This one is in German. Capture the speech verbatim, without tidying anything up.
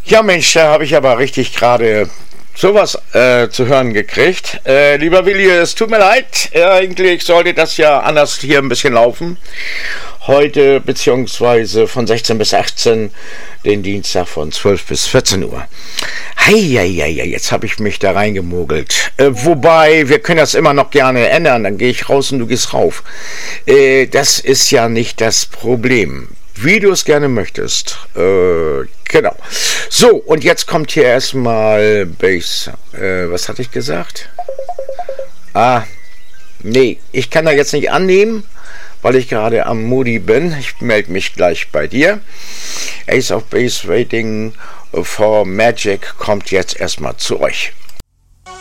Ja Mensch, da habe ich aber richtig gerade sowas äh, zu hören gekriegt. Äh, lieber Willi, es tut mir leid, äh, eigentlich sollte das ja anders hier ein bisschen laufen. Heute beziehungsweise von sechzehn bis achtzehn, den Dienstag von zwölf bis vierzehn Uhr. Heieiei, jetzt habe ich mich da reingemogelt. Äh, wobei, wir können das immer noch gerne ändern, dann gehe ich raus und du gehst rauf. Äh, das ist ja nicht das Problem. Wie du es gerne möchtest. Äh, genau. So, und jetzt kommt hier erstmal Bass. Äh, was hatte ich gesagt? Ah, nee, ich kann da jetzt nicht annehmen, weil ich gerade am Moody bin. Ich melde mich gleich bei dir. Ace of Base Waiting for Magic kommt jetzt erstmal zu euch.